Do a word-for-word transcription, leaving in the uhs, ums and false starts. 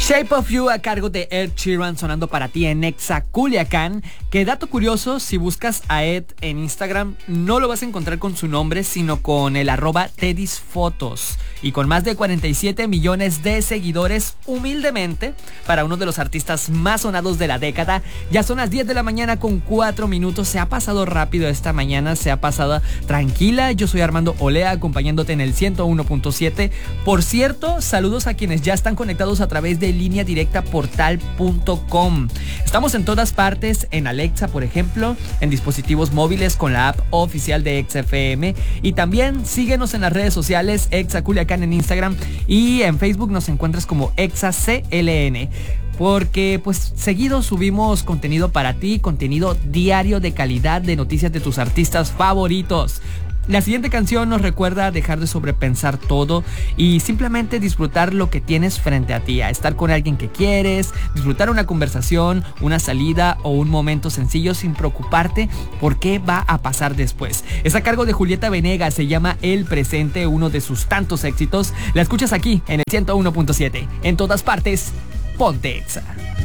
Shape of You a cargo de Ed Sheeran sonando para ti en Exa Culiacán. Que dato curioso, si buscas a Ed en Instagram no lo vas a encontrar con su nombre, sino con el arroba Teddy's Fotos. Y con más de cuarenta y siete millones de seguidores, humildemente, para uno de los artistas más sonados de la década. Ya son las diez de la mañana con cuatro minutos. Se ha pasado rápido esta mañana, se ha pasado tranquila. Yo soy Armando Olea, acompañándote en el ciento uno punto siete. Por cierto, saludos a quienes ya están conectados a través de línea directa portal punto com. Estamos en todas partes, en Alexa, por ejemplo, en dispositivos móviles con la app oficial de Exa F M, y también síguenos en las redes sociales, Exa Culiacán en Instagram, y en Facebook nos encuentras como Exa C L N. Porque pues seguido subimos contenido para ti, contenido diario de calidad, de noticias de tus artistas favoritos. La siguiente canción nos recuerda a dejar de sobrepensar todo y simplemente disfrutar lo que tienes frente a ti, a estar con alguien que quieres, disfrutar una conversación, una salida o un momento sencillo sin preocuparte por qué va a pasar después. Es a cargo de Julieta Venegas, se llama El Presente, uno de sus tantos éxitos. La escuchas aquí en el ciento uno punto siete. En todas partes, ponte Exa.